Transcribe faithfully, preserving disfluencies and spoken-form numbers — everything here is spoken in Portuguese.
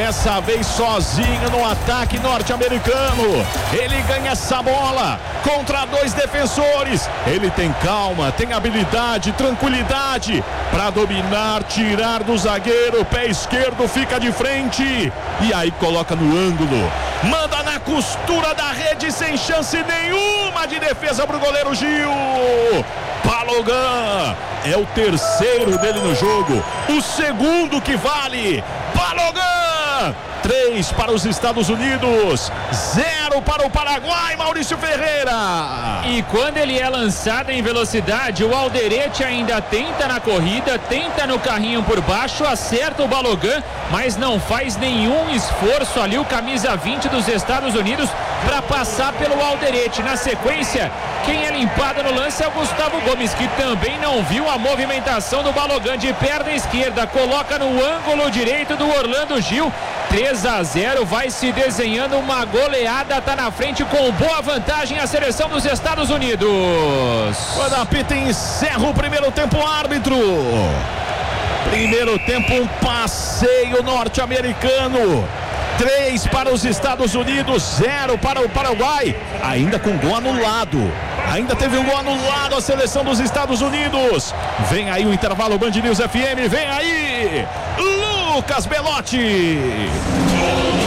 Dessa vez sozinho no ataque norte-americano. Ele ganha essa bola contra dois defensores. Ele tem calma, tem habilidade, tranquilidade para dominar, tirar do zagueiro. Pé esquerdo fica de frente e aí coloca no ângulo. Manda na costura da rede sem chance nenhuma de defesa para o goleiro Gil. Balogun é o terceiro dele no jogo, o segundo que vale. Balogun, três para os Estados Unidos, zero para o Paraguai, Maurício Ferreira. E quando ele é lançado em velocidade, o Alderete ainda tenta na corrida, tenta no carrinho por baixo, acerta o Balogun, mas não faz nenhum esforço ali o camisa vinte dos Estados Unidos para passar pelo Alderete. Na sequência, quem é limpado no lance é o Gustavo Gomes, que também não viu a movimentação do Balogun de perna esquerda, coloca no ângulo direito do Orlando Gil. três a zero, vai se desenhando uma goleada, tá na frente com boa vantagem a seleção dos Estados Unidos. Quando apita, encerra o primeiro tempo, árbitro. Primeiro tempo, um passeio norte-americano. Três para os Estados Unidos, zero para o Paraguai, ainda com gol anulado. Ainda teve um gol anulado a seleção dos Estados Unidos. Vem aí o intervalo Band News F M, vem aí Lucas Belotti.